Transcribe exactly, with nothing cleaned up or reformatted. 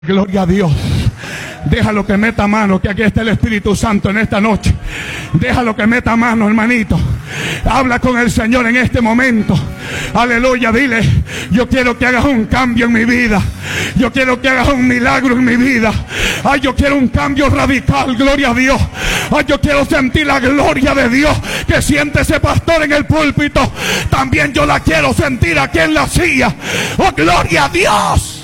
Gloria a Dios. Déjalo que meta mano, que aquí está el Espíritu Santo en esta noche. Déjalo que meta mano, hermanito. Habla con el Señor en este momento. Aleluya, dile: yo quiero que hagas un cambio en mi vida. Yo quiero que hagas un milagro en mi vida. Ay, yo quiero un cambio radical, gloria a Dios. Ay, yo quiero sentir la gloria de Dios que siente ese pastor en el púlpito. También yo la quiero sentir aquí en la silla. Oh, gloria a Dios.